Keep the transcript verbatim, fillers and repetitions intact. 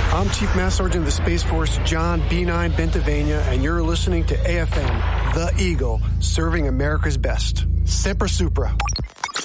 I'm Chief Master Sergeant of the Space Force, John B nine Bentavania, and you're listening to A F M, The Eagle, serving America's best. Semper Supra.